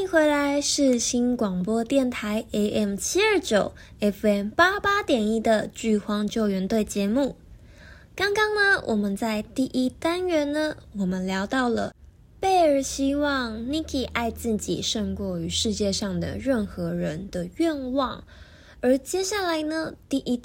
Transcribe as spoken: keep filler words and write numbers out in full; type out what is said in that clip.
迎回来，是新广播电台 A M 七二九 F M 八八点一的剧荒救援队节目。刚刚呢，我们在第一单元呢，我们聊到了贝尔希望 Nikki 爱自己胜过于世界上的任何人的愿望，而接下来呢，第一